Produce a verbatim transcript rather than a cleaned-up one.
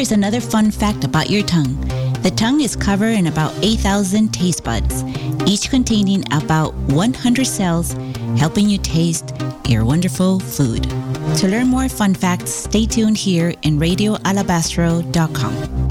is another fun fact about your tongue. The tongue is covered in about eight thousand taste buds, each containing about one hundred cells, helping you taste your wonderful food. To learn more fun facts, stay tuned here in radio alabastro dot com.